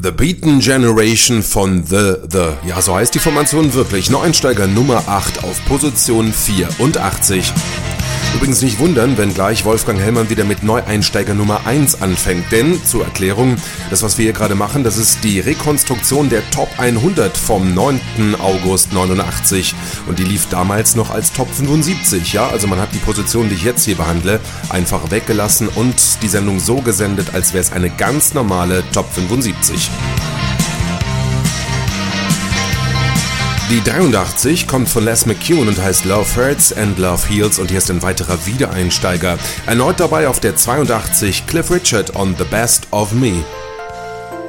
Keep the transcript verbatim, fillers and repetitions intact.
The Beaten Generation von The The. Ja, so heißt die Formation wirklich. Neueinsteiger Nummer acht auf Position vierundachtzig. Übrigens nicht wundern, wenn gleich Wolfgang Hellmann wieder mit Neueinsteiger Nummer eins anfängt, denn, zur Erklärung, das was wir hier gerade machen, das ist die Rekonstruktion der Top hundert vom neunten August neunundachtzig und die lief damals noch als Top fünfundsiebzig, ja, also man hat die Position, die ich jetzt hier behandle, einfach weggelassen und die Sendung so gesendet, als wäre es eine ganz normale Top fünfundsiebzig. Die dreiundachtzig kommt von Les McCune und heißt Love Hurts and Love Heals und hier ist ein weiterer Wiedereinsteiger. Erneut dabei auf der zweiundachtzig Cliff Richard on The Best of Me.